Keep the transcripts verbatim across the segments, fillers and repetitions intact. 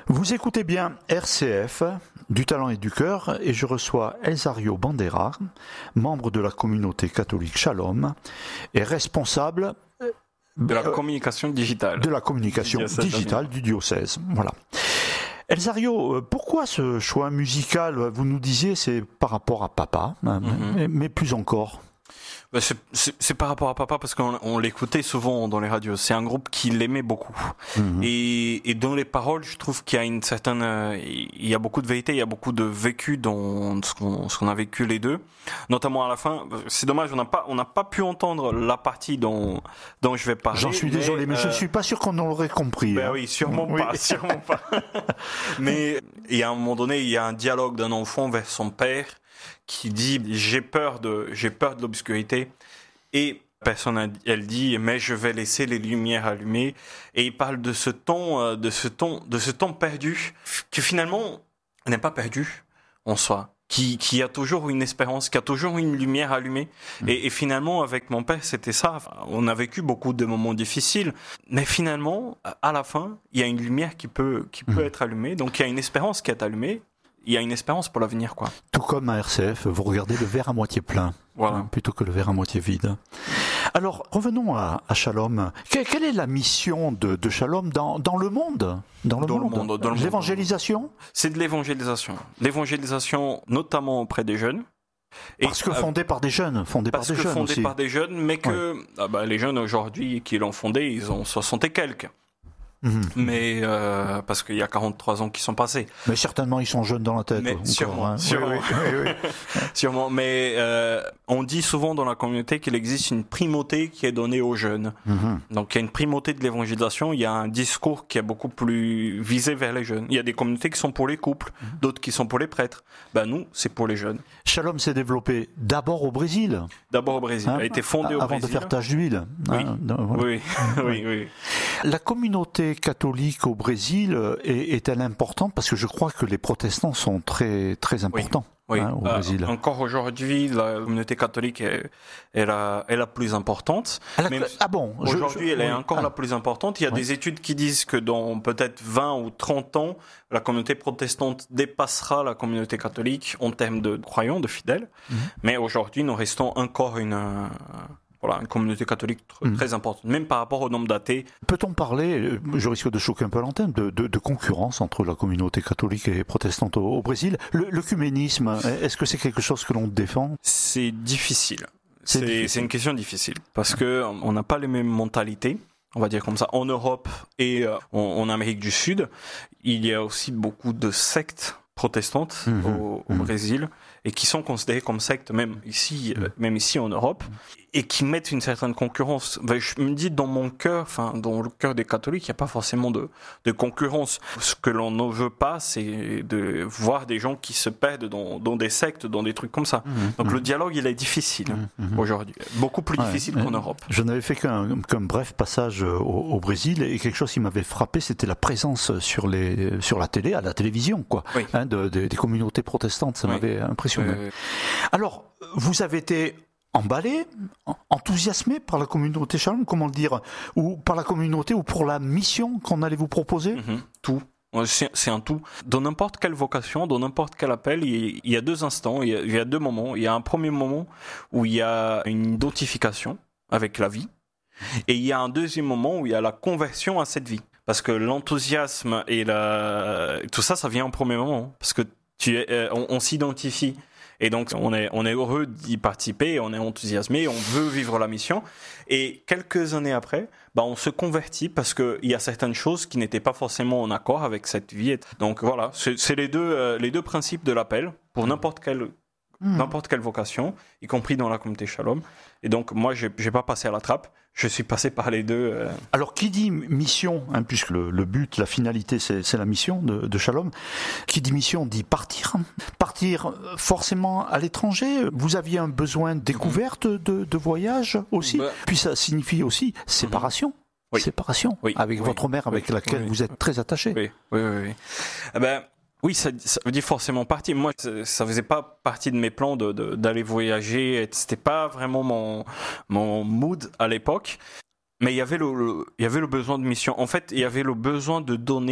Vous écoutez bien R C F, du talent et du cœur, et je reçois Elzario Bandera, membre de la communauté catholique Shalom, et responsable de la communication digitale. De la communication du digitale du diocèse. Voilà. Elzario, pourquoi ce choix musical? Vous nous disiez c'est par rapport à papa, hein, mm-hmm. mais, mais plus encore. Ben c'est, c'est, c'est par rapport à papa parce qu'on on l'écoutait souvent dans les radios. C'est un groupe qui l'aimait beaucoup. Mmh. Et, et dans les paroles, je trouve qu'il y a une certaine, euh, il y a beaucoup de vérité, il y a beaucoup de vécu dans ce qu'on, ce qu'on a vécu les deux. Notamment à la fin. C'est dommage, on n'a pas, on n'a pas pu entendre la partie dont, dont je vais parler. J'en suis mais, désolé, mais euh, je ne suis pas sûr qu'on aurait compris. Ben hein. oui, sûrement oui. pas, sûrement pas. Mais il y a un moment donné, il y a un dialogue d'un enfant vers son père qui dit j'ai peur de j'ai peur de l'obscurité et personne elle dit mais je vais laisser les lumières allumées et il parle de ce temps de ce temps de ce temps perdu que finalement n'est pas perdu en soi, qui qui a toujours une espérance, qui a toujours une lumière allumée. mmh. et, et finalement avec mon père c'était ça. Enfin, on a vécu beaucoup de moments difficiles mais finalement à la fin il y a une lumière qui peut qui peut mmh. être allumée, donc il y a une espérance qui est allumée. Il y a une espérance pour l'avenir, quoi. Tout comme à R C F, vous regardez le verre à moitié plein, voilà. hein, plutôt que le verre à moitié vide. Alors, revenons à, à Shalom. Que, quelle est la mission de, de Shalom dans, dans le monde, dans le dans monde, le monde dans L'évangélisation ? C'est de l'évangélisation. L'évangélisation, notamment auprès des jeunes. Et parce que fondé euh, par des jeunes, fondé par des jeunes jeunes fondé aussi. par des jeunes, mais que ouais. ah bah, les jeunes aujourd'hui qui l'ont fondé, ils ont soixante et quelques. Mmh. Mais euh, parce qu'il y a quarante-trois ans qui sont passés. Mais certainement ils sont jeunes dans la tête. Mais encore, sûrement, hein. sûrement, oui, oui, oui, oui. sûrement. Mais euh, on dit souvent dans la communauté qu'il existe une primauté qui est donnée aux jeunes. Mmh. Donc il y a une primauté de l'évangélisation. Il y a un discours qui est beaucoup plus visé vers les jeunes. Il y a des communautés qui sont pour les couples, mmh. d'autres qui sont pour les prêtres. Ben nous, c'est pour les jeunes. Shalom s'est développé d'abord au Brésil. D'abord au Brésil. Hein, a été fondé au avant Brésil. Avant de faire tache d'huile. Oui. Hein, donc, voilà. oui. oui, oui. La communauté catholique au Brésil est, est-elle importante? Parce que je crois que les protestants sont très, très importants. Oui. Oui, hein, au euh, Brésil. Encore aujourd'hui, la communauté catholique est, est, la, est la plus importante. La, Même ah bon aujourd'hui, je, je, elle est oui, encore ah. la plus importante. Il y a oui. des études qui disent que dans peut-être vingt ou trente ans, la communauté protestante dépassera la communauté catholique en termes de croyants, de fidèles. Mm-hmm. Mais aujourd'hui, nous restons encore une... Euh, Voilà, une communauté catholique tr- très importante, même par rapport au nombre d'athées. Peut-on parler, je risque de choquer un peu l'antenne, de, de, de concurrence entre la communauté catholique et protestante au, au Brésil? Le, l'œcuménisme, est-ce que c'est quelque chose que l'on défend? C'est difficile. C'est, c'est, difficile. c'est une question difficile, parce que on n'a pas les mêmes mentalités, on va dire comme ça. En Europe et euh, en, en Amérique du Sud, il y a aussi beaucoup de sectes protestantes mmh, au, au mmh. Brésil, et qui sont considérées comme sectes même ici, mmh. euh, même ici en Europe, et qui mettent une certaine concurrence. Ben, je me dis dans mon cœur, enfin dans le cœur des catholiques, il n'y a pas forcément de, de concurrence. Ce que l'on ne veut pas, c'est de voir des gens qui se perdent dans, dans des sectes, dans des trucs comme ça. Mmh. Donc mmh. le dialogue, il est difficile mmh. aujourd'hui, beaucoup plus ouais. difficile qu'en Europe. Je n'avais fait qu'un, qu'un bref passage au, au Brésil, et quelque chose qui m'avait frappé, c'était la présence sur les, sur la télé, à la télévision, quoi. Oui. Hein, de, de, des communautés protestantes, ça oui. m'avait impressionné. Oui, oui. Alors, vous avez été emballé, enthousiasmé par la communauté Shalom, comment le dire, ou par la communauté, ou pour la mission qu'on allait vous proposer? mm-hmm. Tout. C'est, c'est un tout. Dans n'importe quelle vocation, dans n'importe quel appel, il y a deux instants, il y a, il y a deux moments. Il y a un premier moment où il y a une identification avec la vie, et il y a un deuxième moment où il y a la conversion à cette vie. Parce que l'enthousiasme et la... tout ça, ça vient en premier moment. Parce que tu es, euh, on, on s'identifie. Et donc, on est, on est heureux d'y participer, on est enthousiasmé, on veut vivre la mission. Et quelques années après, bah, on se convertit parce qu'il y a certaines choses qui n'étaient pas forcément en accord avec cette vie. Donc voilà, c'est, c'est les, deux, euh, les deux principes de l'appel pour n'importe quelle, mmh. n'importe quelle vocation, y compris dans la communauté Shalom. Et donc, moi, je n'ai pas passé à la trappe. Je suis passé par les deux. Euh... Alors, qui dit mission, hein, puisque le, le but, la finalité, c'est, c'est la mission de, de Shalom, qui dit mission dit partir. Partir forcément à l'étranger. Vous aviez un besoin de découverte, de, de voyage aussi. Bah... Puis ça signifie aussi séparation. Oui. Séparation. Oui. Avec oui. votre mère, avec oui. laquelle oui. vous êtes très attaché. Oui, oui, oui. oui. Eh ben, oui, ça, ça veut dire forcément partir. Moi, ça, ça faisait pas partie de mes plans de, de, d'aller voyager. C'était pas vraiment mon, mon mood à l'époque. Mais il y avait le, le, il y avait le besoin de mission. En fait, il y avait le besoin de donner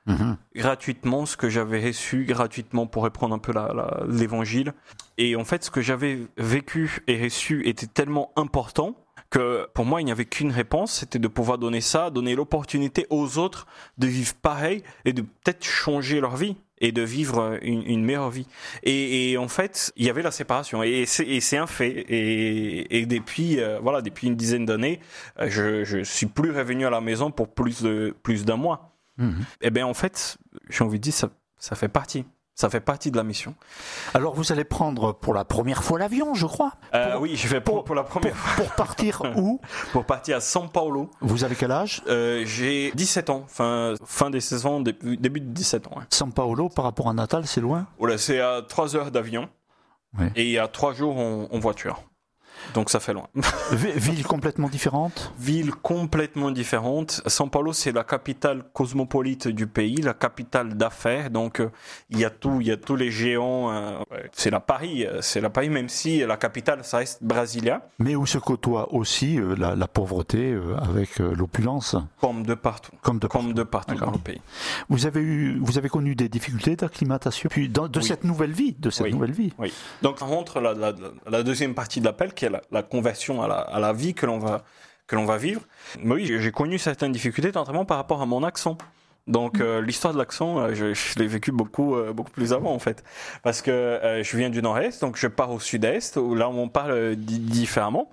Mmh. Gratuitement, ce que j'avais reçu gratuitement pour reprendre un peu la, la, l'évangile. Et en fait, ce que j'avais vécu et reçu était tellement important que pour moi, il n'y avait qu'une réponse, c'était de pouvoir donner ça, donner l'opportunité aux autres de vivre pareil et de peut-être changer leur vie et de vivre une, une meilleure vie. Et, et en fait, il y avait la séparation et c'est, et c'est un fait. Et, et depuis, euh, voilà, depuis une dizaine d'années, je, je suis plus revenu à la maison pour plus de plus d'un mois. Mmh. Et bien en fait, j'ai envie de dire, ça, ça fait partie. Ça fait partie de la mission. Alors vous allez prendre pour la première fois l'avion, je crois. Euh, pour, oui, je vais prendre pour, pour la première pour, fois. Pour partir où? Pour partir à São Paulo. Vous avez quel âge? euh, J'ai dix-sept ans, fin, fin des saisons, début, début de dix-sept ans. Ouais. São Paulo, par rapport à Natal, c'est loin? Voilà, c'est à trois heures d'avion, oui. Et à trois jours en, en voiture. Donc ça fait loin. Ville complètement différente? Ville complètement différente. São Paulo, c'est la capitale cosmopolite du pays, la capitale d'affaires. Donc euh, il y a tout, il y a tous les géants. Euh, c'est la Paris, c'est la Paris, même si la capitale, ça reste Brasilia. Mais où se côtoie aussi euh, la, la pauvreté euh, avec euh, l'opulence. Comme de partout. Comme de Comme partout, de partout dans le pays. Vous avez eu, vous avez connu des difficultés d'acclimatation, puis dans, de oui. cette nouvelle vie, de cette oui. nouvelle vie. Oui. Donc on rentre la, la, la deuxième partie de l'appel, qui est la, la conversion à la, à la vie que l'on va que l'on va vivre. Mais oui, j'ai connu certaines difficultés, notamment par rapport à mon accent. Donc mmh. euh, l'histoire de l'accent, euh, je, je l'ai vécu beaucoup euh, beaucoup plus avant en fait, parce que euh, je viens du Nord-Est, donc je pars au Sud-Est où là on parle euh, d- différemment.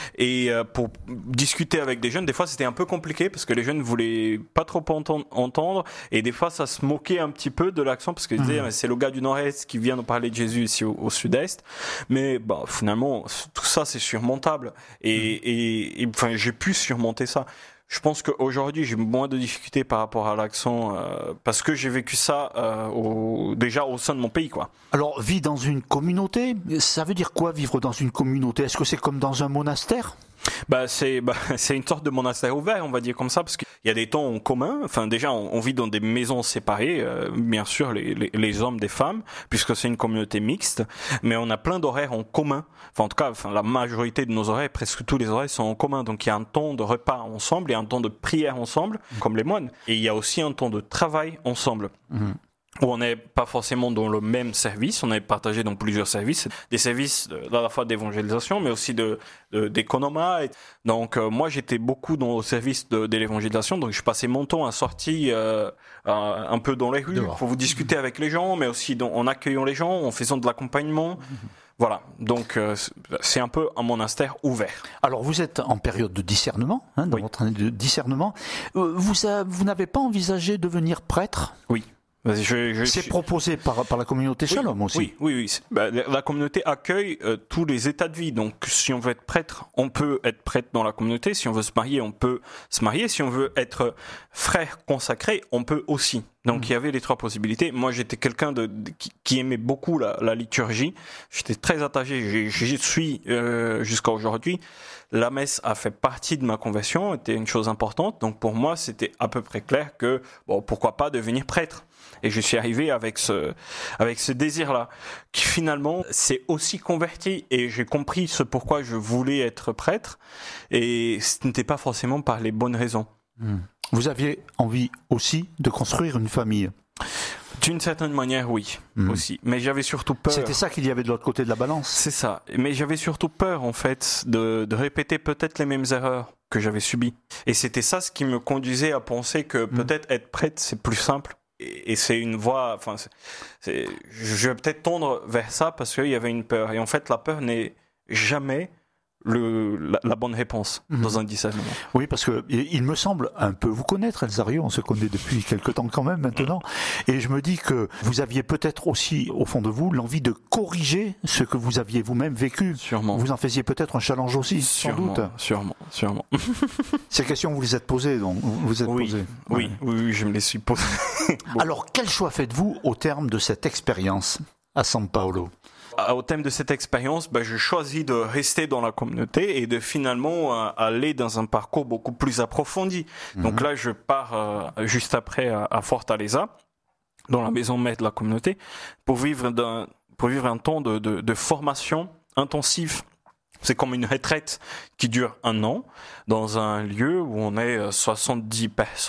Et euh, pour discuter avec des jeunes, des fois c'était un peu compliqué parce que les jeunes voulaient pas trop entendre, entendre et des fois ça se moquait un petit peu de l'accent parce qu'ils disaient mmh. c'est le gars du Nord-Est qui vient nous parler de Jésus ici au, au Sud-Est. Mais bah finalement tout ça c'est surmontable et, mmh. et, et enfin j'ai pu surmonter ça. Je pense qu'aujourd'hui, j'ai moins de difficultés par rapport à l'accent euh, parce que j'ai vécu ça euh, au, déjà au sein de mon pays, quoi. Alors, vivre dans une communauté, ça veut dire quoi vivre dans une communauté? Est-ce que c'est comme dans un monastère? Bah c'est bah, c'est une sorte de monastère ouvert, on va dire comme ça, parce qu'il y a des temps en commun. Enfin déjà on, on vit dans des maisons séparées, euh, bien sûr les, les les hommes des femmes, puisque c'est une communauté mixte, mais on a plein d'horaires en commun. Enfin en tout cas, enfin la majorité de nos horaires, presque tous les horaires sont en commun. Donc il y a un temps de repas ensemble, il y a un temps de prière ensemble, mmh. comme les moines, et il y a aussi un temps de travail ensemble. Mmh. Où on n'est pas forcément dans le même service, on est partagé dans plusieurs services, des services de, à la fois d'évangélisation, mais aussi de, de d'économat. Donc euh, moi j'étais beaucoup dans le service de, de l'évangélisation, donc je passais mon temps à sortir euh, euh, un peu dans les rues pour vous discuter avec les gens, mais aussi dans, en accueillant les gens, en faisant de l'accompagnement. Voilà, donc euh, c'est un peu un monastère ouvert. Alors vous êtes en période de discernement, hein, dans oui. votre année de discernement. Euh, vous, a, vous n'avez pas envisagé de devenir prêtre? Oui. Je, je, c'est proposé par, par la communauté Shalom oui, aussi. Oui, oui, oui. Bah, la communauté accueille euh, tous les états de vie. Donc, si on veut être prêtre, on peut être prêtre dans la communauté. Si on veut se marier, on peut se marier. Si on veut être frère consacré, on peut aussi. Donc, mmh. il y avait les trois possibilités. Moi, j'étais quelqu'un de, de qui, qui aimait beaucoup la, la liturgie. J'étais très attaché. J'y suis euh, jusqu'à aujourd'hui. La messe a fait partie de ma conversion, était une chose importante. Donc, pour moi, c'était à peu près clair que, bon, pourquoi pas devenir prêtre. Et je suis arrivé avec ce, avec ce désir-là, qui finalement s'est aussi converti. Et j'ai compris ce pourquoi je voulais être prêtre. Et ce n'était pas forcément par les bonnes raisons. Vous aviez envie aussi de construire une famille? D'une certaine manière, oui, mmh. aussi. Mais j'avais surtout peur. C'était ça qu'il y avait de l'autre côté de la balance? C'est ça. Mais j'avais surtout peur, en fait, de, de répéter peut-être les mêmes erreurs que j'avais subies. Et c'était ça ce qui me conduisait à penser que mmh. peut-être être prêtre, c'est plus simple. Et c'est une voie, enfin, c'est, c'est, je vais peut-être tendre vers ça parce qu'il y avait une peur. Et en fait, la peur n'est jamais le, la, la bonne réponse mmh. dans un discernement. Oui, parce que il me semble un peu vous connaître, Elzario, on se connaît depuis quelque temps quand même maintenant, mmh. et je me dis que vous aviez peut-être aussi, au fond de vous, l'envie de corriger ce que vous aviez vous-même vécu. Sûrement. Vous en faisiez peut-être un challenge aussi, sûrement, sans doute. Sûrement, sûrement. Ces questions, vous les êtes posées, donc vous vous êtes oui, posées. Oui, ouais. oui, oui, je me les suis posées. Bon. Alors, quel choix faites-vous au terme de cette expérience à São Paulo? Au thème de cette expérience, ben, je choisis de rester dans la communauté et de finalement euh, aller dans un parcours beaucoup plus approfondi. Mmh. Donc là, je pars euh, juste après à, à Fortaleza, dans la maison mère de la communauté, pour vivre, d'un, pour vivre un temps de, de, de formation intensive. C'est comme une retraite qui dure un an dans un lieu où on est soixante-dix personnes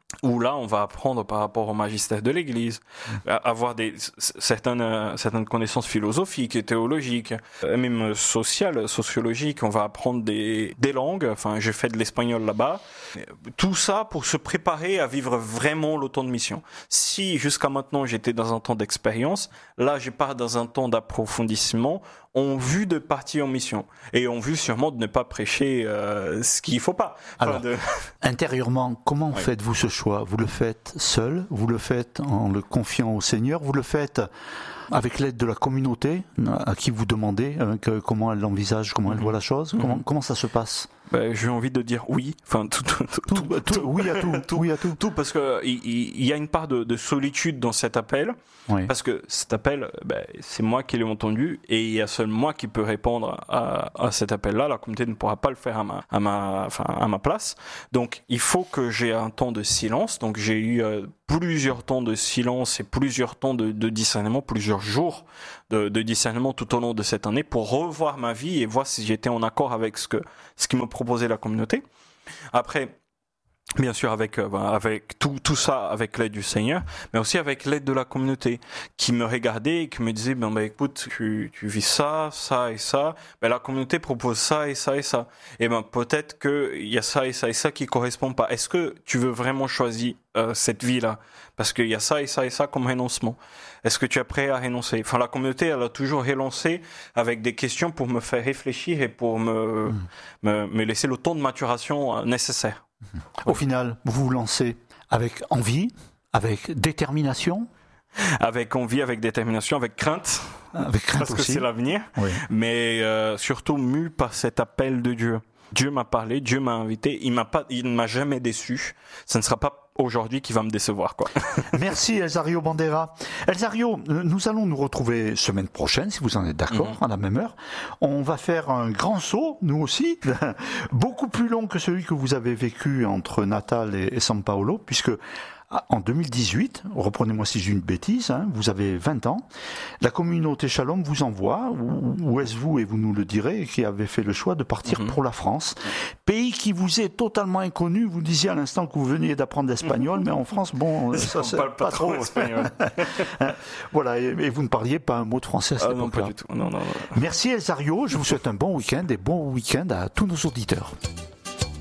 où là, on va apprendre par rapport au magistère de l'Église, mmh. avoir des, certaines, euh, certaines connaissances philosophiques, théologiques, euh, même sociales, sociologiques. On va apprendre des, des langues. Enfin, j'ai fait de l'espagnol là-bas. Tout ça pour se préparer à vivre vraiment le temps de mission. Si jusqu'à maintenant j'étais dans un temps d'expérience, là, je pars dans un temps d'approfondissement en vue de partir en mission et en vue sûrement de ne pas prêcher euh, ce qu'il ne faut pas. Enfin, Alors, de... intérieurement, comment oui. faites-vous ce choix? Vous le faites seul? Vous le faites en le confiant au Seigneur? Vous le faites avec l'aide de la communauté à qui vous demandez euh, que, comment elle l'envisage, comment elle voit la chose? Comment, mm-hmm. comment ça se passe? Ben, j'ai envie de dire oui. Enfin, tout, tout, tout, tout, tout, tout oui à tout, tout, oui à tout. Tout parce que il, il y a une part de, de solitude dans cet appel. Oui. Parce que cet appel, ben, c'est moi qui l'ai entendu et il y a seul moi qui peux répondre à, à cet appel-là. La communauté ne pourra pas le faire à ma, à ma, enfin, à ma place. Donc, il faut que j'ai un temps de silence. Donc, j'ai eu euh, plusieurs temps de silence et plusieurs temps de, de discernement, plusieurs jours de, de discernement tout au long de cette année pour revoir ma vie et voir si j'étais en accord avec ce que, ce qui me proposait la communauté. Après, bien sûr, avec, euh, avec tout, tout ça, avec l'aide du Seigneur, mais aussi avec l'aide de la communauté qui me regardait et qui me disait, ben, ben écoute, tu, tu vis ça, ça et ça, ben, la communauté propose ça et ça et ça. Et ben, peut-être qu'il y a ça et ça et ça qui correspondent pas. Est-ce que tu veux vraiment choisir euh, cette vie-là? Parce qu'il y a ça et ça et ça comme renoncement. Est-ce que tu es prêt à renoncer? Enfin, la communauté, elle a toujours relancé avec des questions pour me faire réfléchir et pour me, mmh. me, me laisser le temps de maturation nécessaire. Au final, vous vous lancez avec envie, avec détermination, avec envie, avec détermination, avec crainte, avec crainte parce aussi. que c'est l'avenir, oui. mais euh, surtout mu par cet appel de Dieu. Dieu m'a parlé, Dieu m'a invité, il m'a pas, il ne m'a jamais déçu. Ce ne sera pas aujourd'hui qui va me décevoir, quoi. Merci Elzario Bandera. Elzario, nous allons nous retrouver semaine prochaine, si vous en êtes d'accord, mm-hmm. à la même heure. On va faire un grand saut, nous aussi, beaucoup plus long que celui que vous avez vécu entre Natal et, et São Paulo, puisque en deux mille dix-huit, reprenez-moi si j'ai une bêtise, hein, vous avez vingt ans, la communauté Shalom vous envoie, ou, ou est-ce vous, et vous nous le direz, qui avez fait le choix de partir mm-hmm. pour la France, pays qui vous est totalement inconnu. Vous disiez à l'instant que vous veniez d'apprendre l'espagnol, mm-hmm. mais en France, bon, ça c'est pas, pas trop espagnol. Voilà, et, et vous ne parliez pas un mot de français à cette ah, époque-là. Non, pas du tout. Non, non, non. Merci Elzario, je vous souhaite un bon week-end et bon week-end à tous nos auditeurs.